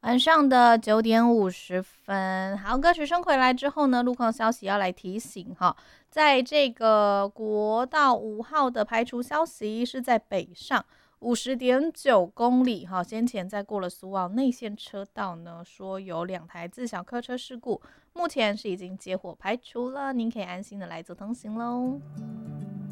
晚上的9点50分，好，歌曲声回来之后呢，路况消息要来提醒哈，在这个国道5号的排除消息是在北上50.9公里哈，先前在过了苏澳内线车道呢，说有2台自小客车事故，目前是已经结伙排除了，您可以安心的来做通行喽。